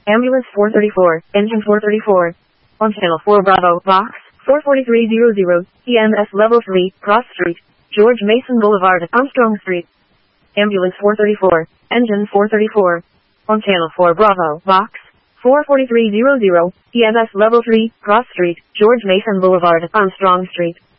Ambulance 434, Engine 434. On Channel 4 Bravo, Box 44300, EMS Level 3, Cross Street, George Mason Boulevard, Armstrong Street. Ambulance 434, Engine 434. On Channel 4 Bravo, Box 44300, EMS Level 3, Cross Street, George Mason Boulevard, Armstrong Street.